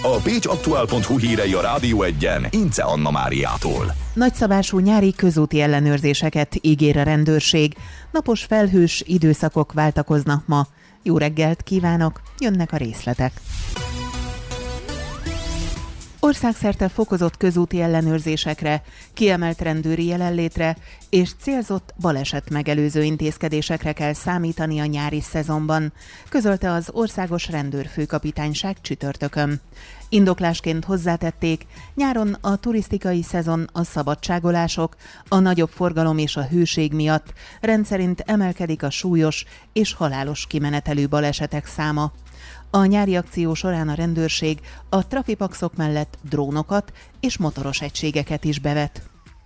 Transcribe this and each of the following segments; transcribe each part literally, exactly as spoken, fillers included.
A pécsaktuál pont hu hírei a Rádió Egyen Ince Anna Máriától. Nagyszabású nyári közúti ellenőrzéseket ígér a rendőrség. Napos felhős időszakok váltakoznak ma. Jó reggelt kívánok, jönnek a részletek. Országszerte fokozott közúti ellenőrzésekre, kiemelt rendőri jelenlétre és célzott baleset megelőző intézkedésekre kell számítani a nyári szezonban, közölte az Országos Rendőrfőkapitányság csütörtökön. Indoklásként hozzátették, nyáron a turisztikai szezon, a szabadságolások, a nagyobb forgalom és a hőség miatt rendszerint emelkedik a súlyos és halálos kimenetelű balesetek száma. A nyári akció során a rendőrség a trafipaxok mellett drónokat és motoros egységeket is bevet.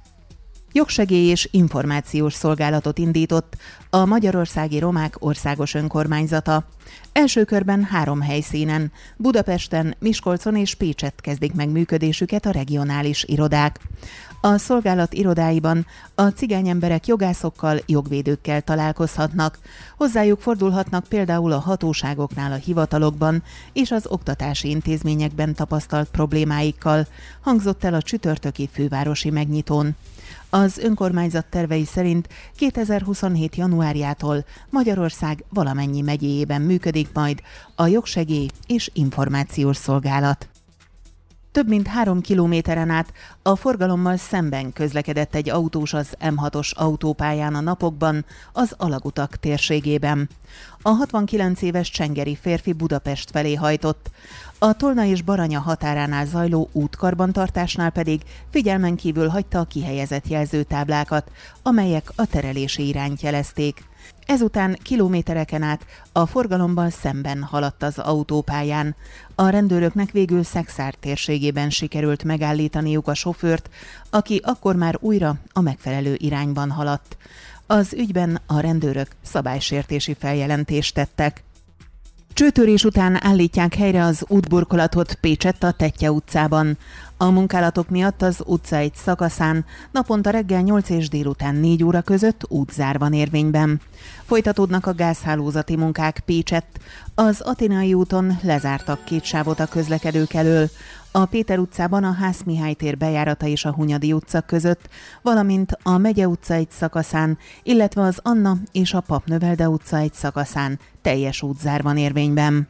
Jogsegély és információs szolgálatot indított a Magyarországi Romák Országos Önkormányzata. Első körben három helyszínen, Budapesten, Miskolcon és Pécsett kezdik meg működésüket a regionális irodák. A szolgálat irodáiban a cigány emberek jogászokkal, jogvédőkkel találkozhatnak. Hozzájuk fordulhatnak például a hatóságoknál, a hivatalokban és az oktatási intézményekben tapasztalt problémáikkal, hangzott el a csütörtöki fővárosi megnyitón. Az önkormányzat tervei szerint kétezer-huszonhét januárjától Magyarország valamennyi megyéjében működik majd a jogsegély és információs szolgálat. Több mint három kilométeren át a forgalommal szemben közlekedett egy autós az em hatos autópályán a napokban az Alagutak térségében. A hatvankilenc éves csengeri férfi Budapest felé hajtott. A Tolna és Baranya határánál zajló útkarbantartásnál pedig figyelmen kívül hagyta a kihelyezett jelzőtáblákat, amelyek a terelési irányt jelezték. Ezután kilométereken át a forgalomban szemben haladt az autópályán. A rendőröknek végül Szekszárd térségében sikerült megállítaniuk a sofőrt, aki akkor már újra a megfelelő irányban haladt. Az ügyben a rendőrök szabálysértési feljelentést tettek. Csőtörés után állítják helyre az útburkolatot Pécsett a Tettye utcában. A munkálatok miatt az utca egy szakaszán naponta reggel nyolc és délután négy óra között útzár van érvényben. Folytatódnak a gázhálózati munkák Pécsett. Az Athénai úton lezártak két sávot a közlekedők elől. A Péter utcában a Hász Mihály tér bejárata és a Hunyadi utca között, valamint a Megye utca egy szakaszán, illetve az Anna és a Papnövelde utca egy szakaszán teljes útzár van érvényben.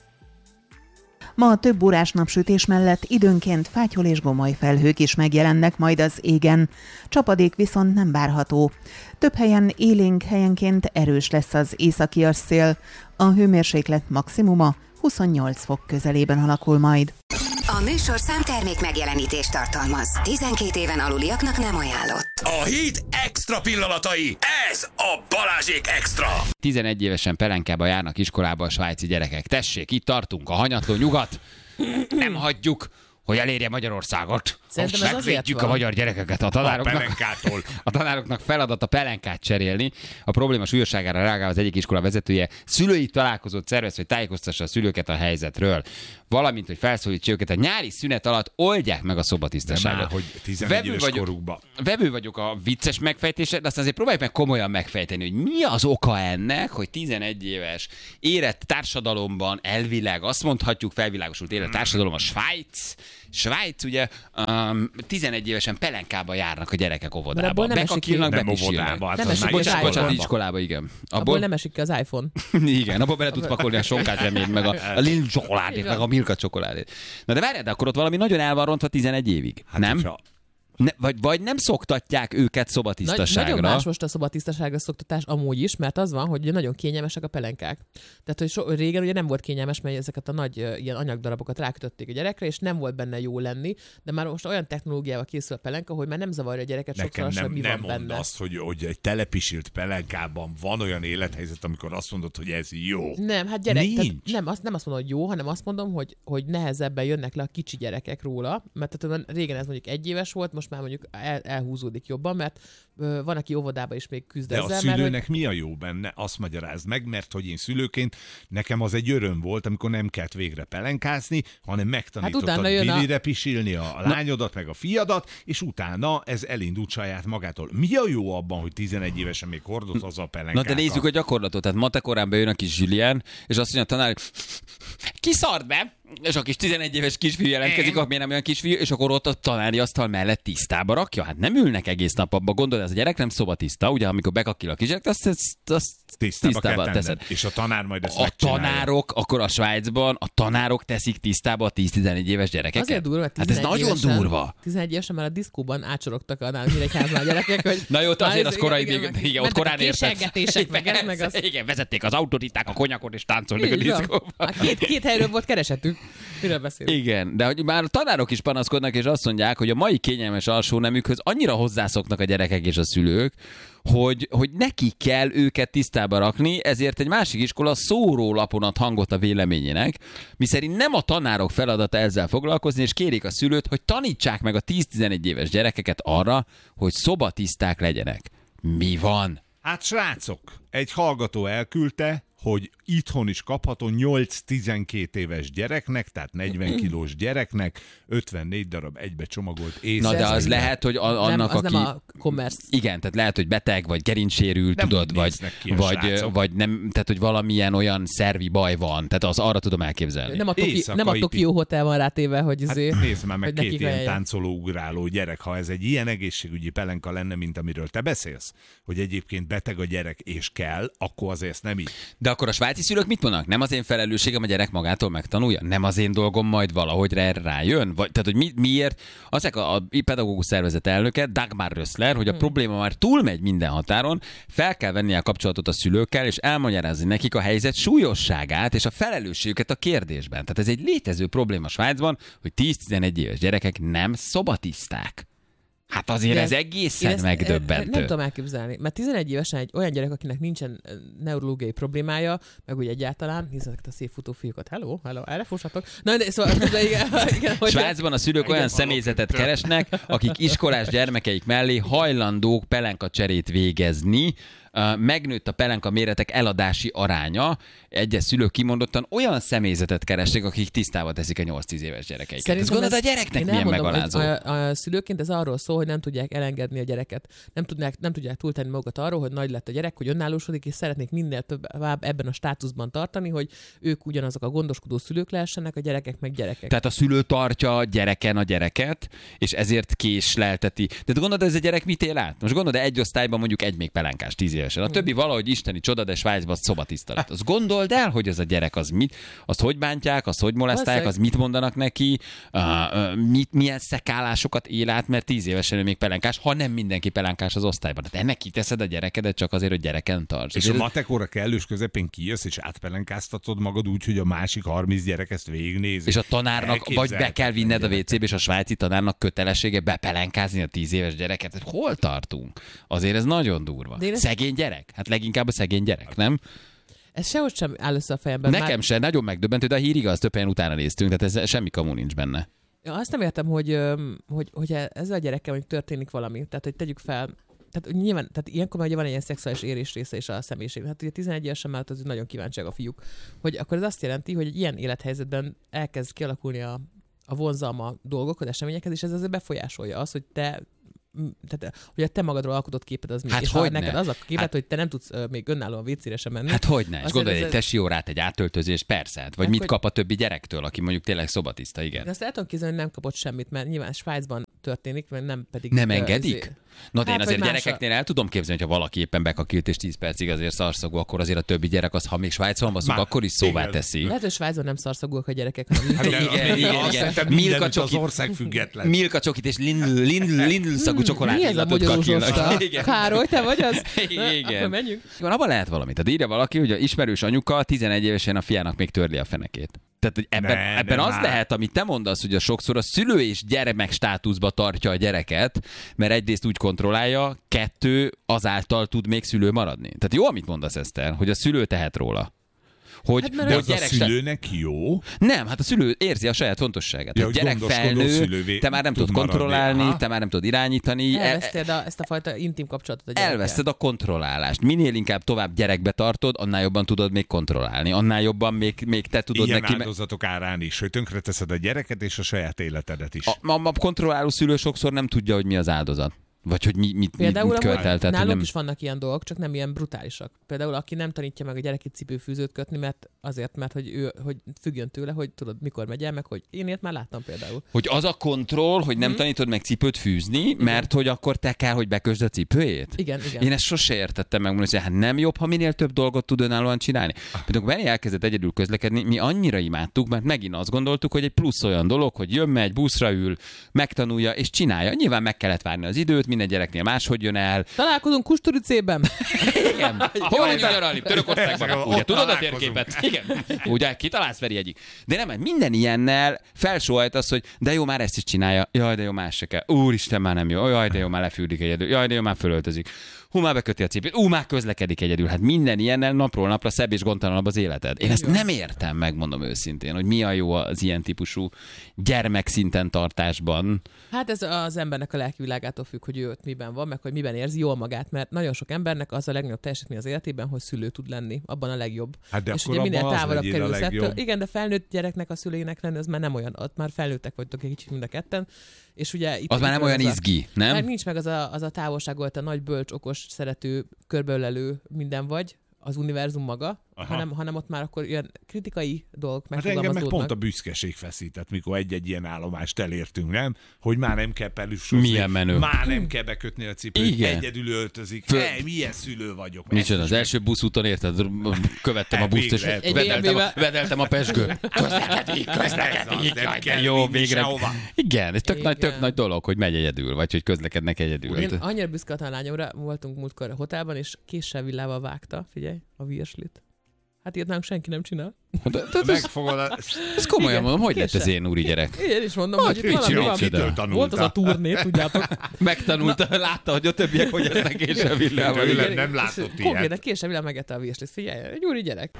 Ma a több órás napsütés mellett időnként fátyol és gomoly felhők is megjelennek majd az égen. Csapadék viszont nem várható. Több helyen élénk, helyenként erős lesz az északias szél. A hőmérséklet maximuma huszonnyolc fok közelében alakul majd. A műsorszám termék megjelenítést tartalmaz. tizenkét éven aluliaknak nem ajánlott. A hét extra pillanatai, ez a Balázsék Extra. tizenegy évesen Pelenkába járnak iskolába a svájci gyerekek. Tessék, itt tartunk, a hanyatló nyugat. Nem hagyjuk, hogy elérje Magyarországot. Szerintem megvédjük a magyar gyerekeket a tanároknak. A pelenkától. A tanároknak feladat a pelenkát cserélni. A probléma súlyosságára reagál az egyik iskola vezetője. Szülői találkozót szervez, hogy tájékoztassa a szülőket a helyzetről. Valamint, hogy felszólítsa őket a nyári szünet alatt oldják meg a szobatisztaságot. Már, hogy tizenegy éves korukba. Vevő vagyok a vicces megfejtésre, de aztán azért próbáljuk meg komolyan megfejteni, hogy mi az oka ennek, hogy tizenegy éves érett társadalomban elvileg, azt mondhatjuk, felvilágosult érett társadalom a Svájc. Svájc, ugye, um, tizenegy évesen Pelenkába járnak a gyerekek óvodába. Bekakilnak, bepisilnek. Nem esik ki az Bocsánat, iPhone. iskolába, igen. Abból, abból nem esik ki az iPhone. Igen, abból bele tudsz pakolni a sonkát reményt, meg a, a Lil csokoládét, meg a Milka csokoládét. Na de várjál, de akkor ott valami nagyon el van rontva tizenegy évig, hát nem? Hogyha... Ne, vagy, vagy nem szoktatják őket szobatisztaságra. Nagy, nagyon más most a szobatisztaságra szoktatás amúgy is, mert az van, hogy ugye nagyon kényelmesek a pelenkák. Tehát, hogy so, régen ugye nem volt kényelmes, mert ezeket a nagy uh, ilyen anyagdarabokat rákötötték a gyerekre, és nem volt benne jó lenni, de már most olyan technológiával készül a pelenka, hogy már nem zavarja a gyereket sokszor, sem mi nem van benne. mondd azt, hogy, hogy egy telepisilt pelenkában van olyan élethelyzet, amikor azt mondod, hogy ez jó. Nem, hát gyerek, tehát nem, azt, nem azt mondom, hogy jó, hanem azt mondom, hogy, hogy nehezebben jönnek le a kicsi gyerekek róla, mert tehát régen ez mondjuk egy éves volt, most már mondjuk el, elhúzódik jobban, mert ö, van, aki óvodában is még küzd de ezzel. De a szülőnek mert, mi a jó benne? Azt magyarázd meg, mert hogy én szülőként nekem az egy öröm volt, amikor nem kellett végre pelenkázni, hanem megtanítottad hát bilire a... pisilni a lányodat, meg a fiadat, és utána ez elindult saját magától. Mi a jó abban, hogy tizenegy évesen még hordoz az a pelenkákat? Na de nézzük a gyakorlatot. Tehát matekorán bejön a kis Julien, és azt mondja a tanár, ki szart be? És a kis tizenegy éves kisfiú jelentkezik, akkor miért nem olyan kisfiú, és akkor ott a tanári asztal mellett tisztába rakja? Hát nem ülnek egész nap abba. Gondolod, ez a gyerek nem szobatiszta, ugye, amikor bekakil a kisgyerek, azt, azt, azt tisztába, tisztába teszed. És a tanár majd ezt A tanárok, akkor a Svájcban, a tanárok teszik tisztába a tíz-tizenegy éves gyerekeket. Azért durva, hát ez nagyon évesen, durva. tizenegy évesen már a diszkóban átsorogtak a Nyíregyházban a gyerekek, hogy... Na jó, azért az korai, igen, igen, igen, ott korán érted. Meg ez, meg az... Igen, vezették az autoriták a konyakot, és táncolnak a diszkóban. Két, két helyről volt keresetük. Miről beszélünk? Igen, de hogy már a tanárok is panaszkodnak, és azt mondják, hogy a mai kényelmes alsónemükhöz annyira hozzászoknak a gyerekek és a szülők, hogy, hogy neki kell őket tisztába rakni, ezért egy másik iskola szórólapon ad hangot a véleményének, miszerint nem a tanárok feladata ezzel foglalkozni, és kérik a szülőt, hogy tanítsák meg a tíz-tizenegy éves gyerekeket arra, hogy szobatiszták legyenek. Mi van? Hát srácok, egy hallgató elküldte, hogy itthon is kapható nyolc-tizenkét éves gyereknek, tehát negyven kilós gyereknek, ötvennégy darab egybe csomagolt észre. Na de az lehet, hogy annak, nem, az aki... nem a commerce. Igen, tehát lehet, hogy beteg, vagy gerincsérül, nem tudod, vagy, vagy, vagy nem, tehát hogy valamilyen olyan szervi baj van, tehát az arra tudom elképzelni. Nem a, Toki, nem a Tokió Hotel van rátéve, hogy izé, hát nézd már meg két ilyen ajánlja. táncoló, ugráló gyerek, ha ez egy ilyen egészségügyi pelenka lenne, mint amiről te beszélsz, hogy egyébként beteg a gyerek és kell, akkor azért ezt nem így. De akkor a svájci szülők mit mondanak? Nem az én felelősségem, a gyerek magától megtanulja? Nem az én dolgom majd valahogy rájön? Vagy, tehát, hogy mi, miért? Azek a, a pedagógus szervezet elnöke, Dagmar Rössler, hogy a hmm. probléma már túlmegy minden határon, fel kell venni a kapcsolatot a szülőkkel, és elmagyarázni nekik a helyzet súlyosságát és a felelősségüket a kérdésben. Tehát ez egy létező probléma Svájcban, hogy tíz-tizenegy éves gyerekek nem szobatiszták. Hát azért ez, ez egészen ezt, megdöbbentő. Nem tudom elképzelni, mert tizenegy évesen egy olyan gyerek, akinek nincsen neurológiai problémája, meg úgy egyáltalán, nézzük a szép futó fiúkat. Hello, hello, erre fussatok. Na, de szóval, de igen, igen, hogy Svájcban a szülők olyan személyzetet keresnek, akik iskolás gyermekeik mellé hajlandók pelenkacserét végezni. Megnőtt a pelenka méretek eladási aránya. Egyes szülők kimondottan olyan személyzetet keresnek, akik tisztába teszik a nyolc-tíz éves gyerekeiket. Ez gondolod, a gyereknek milyen megalázó? A, a szülőként ez arról szól, hogy nem tudják elengedni a gyereket. Nem tudják, nem tudják túltenni magukat arról, hogy nagy lett a gyerek, hogy önállósodik, és szeretnék minél tovább ebben a státuszban tartani, hogy ők ugyanazok a gondoskodó szülők lehessenek, a gyerekek meg gyerekek. Tehát a szülő tartja gyereken a gyereket, és ezért késlelteti. De gondolod, ez a gyerek mit él át? Most gondolod, egy osztályban mondjuk egy még pelenkás, tíz éves. A többi valahogy isteni csoda, de Svájcban az szobatiszta lett. Azt gondold el, hogy ez a gyerek az mit, azt hogy bántják, azt hogy molesztálják, az mit mondanak neki, uh, uh, mit, milyen szekálásokat él át, mert tíz évesen ő még pelenkás, ha nem mindenki pelenkás az osztályban. Tehát ennek kiteszed a gyerekedet csak azért, hogy gyereken tarts. És a matekóra kellős közepén kijössz, és átpelenkáztatod magad úgy, hogy a másik harminc gyerek ezt végignézi. És a tanárnak vagy be kell vinned a vécébe, és a svájci tanárnak kötelessége bepelenkázni a tíz éves gyereket. Hol tartunk? Azért ez nagyon durva. Szegény gyerek? Hát leginkább a szegény gyerek, nem? Ez sehogy sem áll össze a fejemben. Nekem Már... sem, nagyon megdöbbentő, de a hír igaz, több helyen utána néztünk, tehát ez semmi kamu nincs benne. Ja, azt nem értem, hogy, hogy, hogy ezzel a gyerekkel hogy történik valami. Tehát, hogy tegyük fel, tehát nyilván, tehát ilyenkor már ugye van egy ilyen szexuális érés része és a személyiség. Hát ugye tizenegy évesen már az nagyon kíváncsiak a fiúk. Hogy akkor ez azt jelenti, hogy egy ilyen élethelyzetben elkezd kialakulni a, a vonzalma dolgokhoz, eseményekhez, és ez azért befolyásolja azt, hogy te tehát, hogy a te magadról alkotott képed az mi, hát és ha neked az a képed, hát, hogy te nem tudsz uh, még önállóan vécére sem menni. Hát hogyne, és gondolj, ez egy tesi órát, egy átöltözés, persze, hát, vagy hát, mit hogy... kap a többi gyerektől, aki mondjuk tényleg szobatiszta, igen. De azt el tudom képzelni, hogy nem kapott semmit, mert nyilván Svájcban történik, vagy nem pedig... Nem engedik? Ezért... No, de hát, én azért gyerekeknél el tudom képzelni, hogy ha valaki éppen bekakilt és tíz percig azért szarszagú, akkor azért a többi gyerek az, ha még Svájcon baszunk, akkor is szóvá igen. teszi. Lehet, hogy Svájcban nem szarszagúak a gyerekek, hanem hát, igen, igen, igen. Milka csokit, az ország független. Milka csokit és Lindl, Lindl, Lindl szagú csokoládéllatot kakilnak. Károly, te vagy az? Igen. Akkor menjünk. Abban lehet valamit. Tehát írja valaki, hogy a ismerős anyuka tizenegy évesen a fiának még törli a fenekét. Tehát hogy ebben, ne, ebben az már. Lehet, amit te mondasz, hogy a sokszor a szülő és gyermek státuszba tartja a gyereket, mert egyrészt úgy kontrollálja, kettő azáltal tud még szülő maradni. Tehát jó, amit mondasz, Eszter, hogy a szülő tehet róla. Hogy, hát, de az a szülőnek jó? Nem, hát a szülő érzi a saját fontosságát. Ja, a gyerek felnő, te már nem tudod kontrollálni, maradni. Te már nem tudod irányítani. Elveszted a, ezt a fajta intim kapcsolatot a gyerekkel. Elveszted a kontrollálást. Minél inkább tovább gyerekbe tartod, annál jobban tudod még kontrollálni. Annál jobban még, még te tudod ilyen neki... Ilyen áldozatok árán is, hogy tönkreteszed a gyereket és a saját életedet is. A, a, a kontrolláló szülő sokszor nem tudja, hogy mi az áldozat. Vagy hogy mi, mit, Például mit követel? Tehát, nálunk nem... is vannak ilyen dolgok, csak nem ilyen brutálisak. Például aki nem tanítja meg a gyereki cipőfűzőt kötni, mert azért, mert hogy ő hogy függjön tőle, hogy tudod, mikor megy el, meg hogy én ilyet már láttam például. Hogy az a kontroll, hogy nem mm. tanítod meg cipőt fűzni, mert hogy akkor te kell, hogy bekösd a cipőjét? Igen, igen. Én ezt sose értettem meg, hogy hát nem jobb, ha minél több dolgot tud önállóan csinálni. Például Benni elkezdett egyedül közlekedni, mi annyira imádtuk, mert megint azt gondoltuk, hogy egy plusz olyan dolog, hogy jön, megy, buszra ül, megtanulja és csinálja. Nyilván meg kellett várni az időt, minden gyereknél máshogy jön el. Találkozunk Kusturicében. Igen. Hol vagyunk nyaralni? Törökországban. Ugye tudod a térképet? Igen. Ugye kitalálsz Feri egyik. De nem, minden ilyennel felsóhajt az, hogy de jó, már ezt is csinálja. Jaj, de jó, más se kell. Úristen, már nem jó. Jaj, de jó, már lefürdik egyedül. Jaj, de jó, már fölöltözik. Hú, már beköti a cipőt. Ú, már közlekedik egyedül. Hát minden ilyennel napról napra szebb és gondtalanabb az életed. Én ezt nem értem, megmondom őszintén, hogy mi a jó az ilyen típusú gyermekszinten tartásban. Hát ez az embernek a lelkivilágától függ, hogy ő ott miben van, meg hogy miben érzi jól magát, mert nagyon sok embernek az a legnagyobb teljesítmény az életében, hogy szülő tud lenni, abban a legjobb. Hát de és ugye minél távolabb kerülsz ettől. Igen, de felnőtt gyereknek a szülőinek lenni, az már nem olyan, ott már felnőttek vagytok egy kicsit mind a ketten. És ugye itt az már nem olyan izgi, nem? Mert nincs meg az a, az a távolság, ahol te nagy, bölcs, okos, szerető, körbeölelő minden vagy, az univerzum maga, hanem, hanem ott már akkor ilyen kritikai dolgok megfogalmazódnak. Hát engem meg pont a büszkeség feszített, mikor egy-egy ilyen állomást elértünk, nem? Hogy már nem kell pelushozni. Milyen menő. Már nem kell bekötni a cipőt, igen. Egyedül öltözik. Föl... Hey, milyen szülő vagyok. Micsoda, az első buszúton érted? Követtem a buszt, és vedeltem a, vedeltem a pesgőt. Közlekedik, közlekedik. Jó, végre. Igen, ez tök nagy, tök nagy dolog, hogy megy egyedül, vagy hogy közlekednek egyedül. Én annyira büszke a lányomra, voltunk múltkor a hotelban, és késsel villával vágta, figyelj, a virslit. Hát ilyet nálunk senki nem csinál. De, de megfogod a... Ezt komolyan igen, mondom, hogy késsel. Lett ez én úri gyerek? Én is mondom, hogy, hogy itt valami van. Volt az a turné, tudjátok. Megtanulta, na. Látta, hogy a többiek hogy esznek késsel villával. Nem látott ilyet. Konkrétan késsel villával megette a virslit. Figyelj, egy úri gyerek.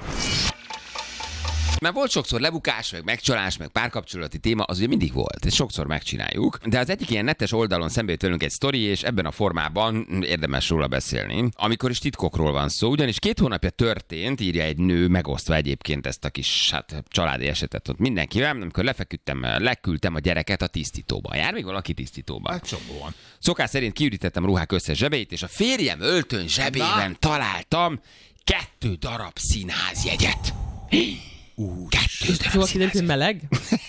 Már volt sokszor lebukás, meg megcsalás, meg párkapcsolati téma, az ugye mindig volt, ezt sokszor megcsináljuk. De az egyik ilyen netes oldalon szembe jött velünk egy sztori, és ebben a formában érdemes róla beszélni. Amikor is titkokról van szó, ugyanis két hónapja történt, írja egy nő, megosztva egyébként ezt a kis hát, családi esetet ott mindenkivel, amikor lefeküdtem, leküldtem a gyereket a tisztítóba. Jár még valaki tisztítóba? Hát csomóan. Szokás szerint kiürítettem ruhák összes zsebeit, és a férjem öltön zsebében Na. találtam kettő darab színházjegyet. Uh, szóval kiderült, hogy meleg?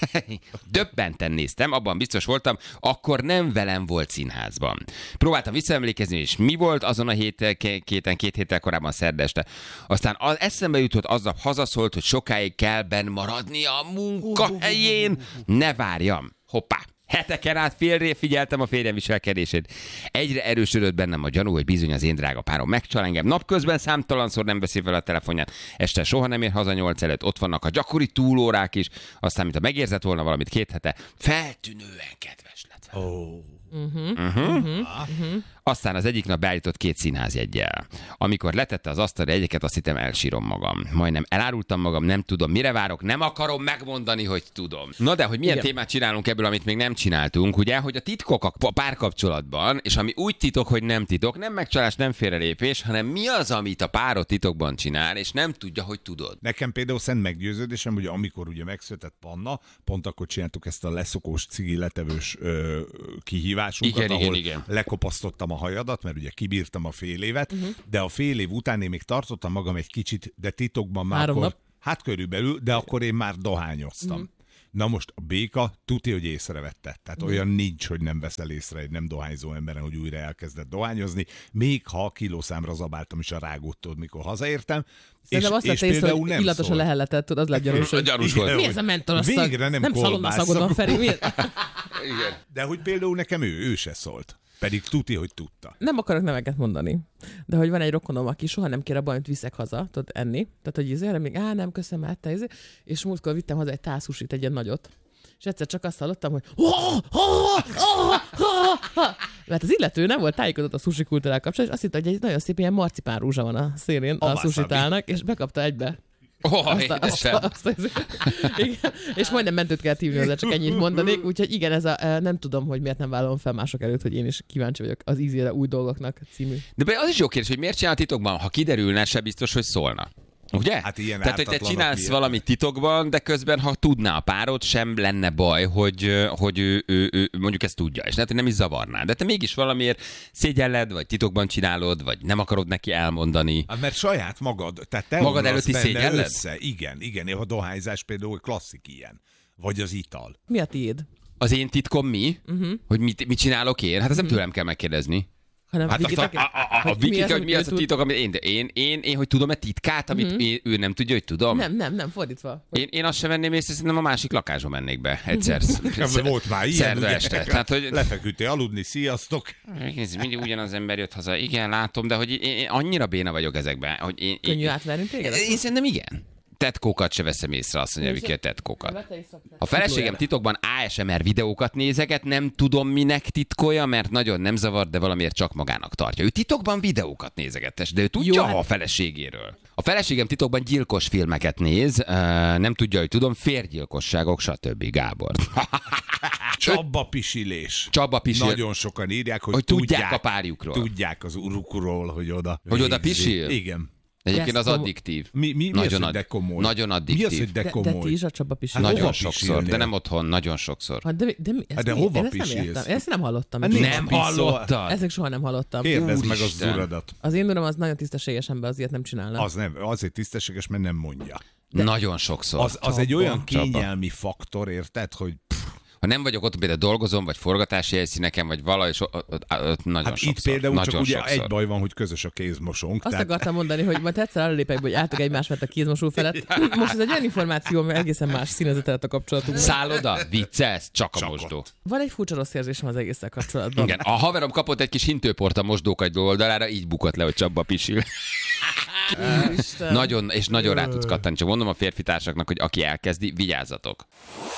Döbbenten néztem, abban biztos voltam, akkor nem velem volt színházban. Próbáltam visszaemlékezni, és mi volt azon a hét, kéten, két héttel korábban szerda este. Aztán az eszembe jutott, aznap hazaszólt, hogy sokáig kell benn maradni a munkahelyén. Ne várjam. Hoppá. Heteken át félre figyeltem a férjem viselkedését. Egyre erősödött bennem a gyanú, hogy bizony az én drága párom megcsal engem. Napközben számtalanszor nem veszi fel a telefonját. Este soha nem ér haza nyolc előtt. Ott vannak a gyakori túlórák is. Aztán, mint ha megérzett volna valamit két hete, feltűnően kedves lett. Oh. Uh-huh. Uh-huh. Uh-huh. Aztán az egyik nap beállított két színházjeggyel. Amikor letette az asztalra egyeket, azt hittem elsírom magam. Majdnem elárultam magam, nem tudom, mire várok, nem akarom megmondani, hogy tudom. Na de, hogy milyen Igen. témát csinálunk ebből, amit még nem csináltunk, ugye, hogy a titkok a párkapcsolatban, és ami úgy titok, hogy nem titok, nem megcsalás, nem félrelépés, hanem mi az, amit a párod titokban csinál, és nem tudja, hogy tudod. Nekem például szent meggyőződésem, hogy amikor ugye megszületett Panna, pont akkor csináltuk ezt a leszokós cigi letevős ö, kihívásunkat, igen, ahol igen, igen. lekopasztottam a hajadat, mert ugye kibírtam a fél évet, uh-huh. de a fél év után én még tartottam magam egy kicsit, de titokban már Három akkor, nap. hát körülbelül, de akkor én már dohányoztam. Uh-huh. Na most a béka tuti, hogy észrevette. Tehát uh-huh. olyan nincs, hogy nem veszel észre egy nem dohányzó emberen, hogy újra elkezdett dohányozni, még ha kilószámra zabáltam is a rágót, mikor hazaértem. Szerintem azt lett észre, hogy illatosan leheletett, tudod, az lett gyanús, hogy gyanús volt. Mi ez a mentorasszag? Végre nem, nem szalonnaszagod van, Feri. Igen. De hogy például nekem ő, ő se szólt. Pedig tuti, hogy tudta. Nem akarok neveket mondani, de hogy van egy rokonom, aki soha nem kér abban, hogy viszek haza, tudod, enni. Tehát, hogy izére még, á, nem, köszönöm, ette, izé. És múltkor vittem haza egy tálsusit, egy ilyen nagyot. És egyszer csak azt hallottam, hogy mert az illető nem volt tájékozott a sushi kultúrával kapcsolatban, és azt hitte, hogy egy nagyon szép ilyen marcipán rúzsa van a szélén a, a sushitálnak, és bekapta egybe. Oh, azt, azt, azt, azt, igen, és majdnem mentőt kell hívni hozzá, csak ennyit mondanék, úgyhogy igen, ez a, nem tudom, hogy miért nem vállalom fel mások előtt, hogy én is kíváncsi vagyok az ízére új dolgoknak című. De az is jó kérdés, hogy miért csinál titokban, ha kiderülne, se biztos, hogy szólna. Ugye? Hát ilyen Tehát, hogy te csinálsz miért? valamit titokban, de közben, ha tudná a párod, sem lenne baj, hogy, hogy ő, ő, ő, mondjuk ezt tudja, és lehet, hogy nem is zavarná. De te mégis valamiért szégyelled, vagy titokban csinálod, vagy nem akarod neki elmondani. Hát mert saját magad, tehát te magad előtti szégyelled? Össze. Igen, igen, a dohányzás például klasszik ilyen. Vagy az ital. Mi a tiéd? Az én titkom mi? Uh-huh. Hogy mit, mit csinálok én? Hát ezt nem uh-huh. tőlem kell megkérdezni. Hanem hát Vikit, azt a, a, a, a Vikit, hogy mi az a titok, amit én, én, én, én, hogy tudom-e titkát, amit uh-huh. én, ő nem tudja, hogy tudom? Nem, nem, nem, fordítva. Én, én azt sem venném észre, szerintem a másik lakásba mennék be egyszer. Uh-huh. Volt már ilyen, szerda este. Tehát, hogy... Lefeküdtél aludni, sziasztok. Mindig ugyanaz ember jött haza. Igen, látom, de hogy én, én annyira béna vagyok ezekben. Hogy én, Könnyű én, átverni téged? Én szerintem igen. Tetkókat se veszem észre, azt mondja, Viki, a tetkókat. A feleségem titokban á es em er videókat nézeget, nem tudom minek titkolja, mert nagyon nem zavar, de valamiért csak magának tartja. Ő titokban videókat nézegetes, de ő tudja Jó, hát... a feleségéről. A feleségem titokban gyilkos filmeket néz, nem tudja, hogy tudom, férgyilkosságok, stb. Gábor. Csaba pisilés. Csaba pisil. Nagyon sokan írják, hogy, hogy tudják, tudják a párjukról. Tudják az urukról, hogy oda Hogy oda pisil? Igen. Egyébként az addiktív. Mi, mi, mi nagyon az, hogy de komoly? Nagyon addiktív. Mi az, hogy de komoly? De, de ti is a Csaba pisil. Hát nagyon sokszor, pisilnél? De nem otthon, nagyon sokszor. Hát de, de, de, hát de mi? hova ezt pisilsz? Nem ezt nem hallottam. Hát nem hallottad? Ezek soha nem hallottam. Kérdezd meg az uradat. Az én uram az nagyon tisztességes ember, az ilyet nem csinálna. Az nem, azért tisztességes, mert nem mondja. De nagyon sokszor. Az, az egy olyan kényelmi faktor, érted, hogy... Ha nem vagyok ott, például dolgozom, vagy forgatási helyszíneken, vagy valahogy so, nagyon hát sokszor. Itt például nagyon csak ugye sokszor. egy baj van, hogy közös a kézmosónk. Azt tehát... akartam mondani, hogy majd egyszer előlépek, hogy álltak egymás mert a kézmosó felett. Most ez egy olyan információ, mert egészen más színezetet lett a kapcsolatunkban. Szálloda, viccelsz, csak a csak mosdó. Ott. Van egy furcsa rossz érzésem az egésszel kapcsolatban. Igen, a haverom kapott egy kis hintőport a mosdókagy oldalára, így bukott le, hogy Csaba pisil. Nagyon, és nagyon rá tudsz kattani. Csak mondom a férfi társaknak, hogy aki elkezdi, vigyázzatok.